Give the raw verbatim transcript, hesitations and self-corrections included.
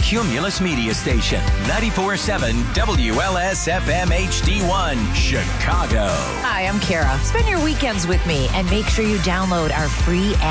Cumulus Media Station, ninety-four point seven W L S F M H D one, Chicago. Hi, I'm Kara. Spend your weekends with me and make sure you download our free app.